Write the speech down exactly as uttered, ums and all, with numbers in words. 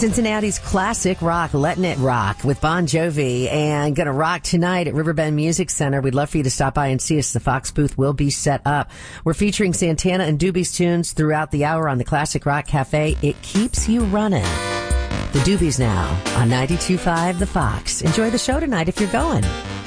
Cincinnati's classic rock, Letting It Rock with Bon Jovi, and gonna rock tonight at Riverbend Music Center. We'd love for you to stop by and see us. The Fox booth will be set up. We're featuring Santana and Doobies tunes throughout the hour on the Classic Rock Cafe. It keeps you running. The Doobies now on ninety-two point five The Fox. Enjoy the show tonight if you're going.